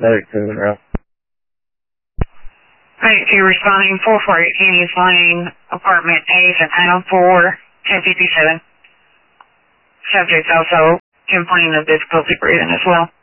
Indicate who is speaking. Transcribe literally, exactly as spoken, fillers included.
Speaker 1: Medic to the route.
Speaker 2: Alright, so you're responding four forty-eight Annie's Lane, apartment A, is at nine oh four, ten fifty-seven. Subject also complaining of difficulty breathing as well.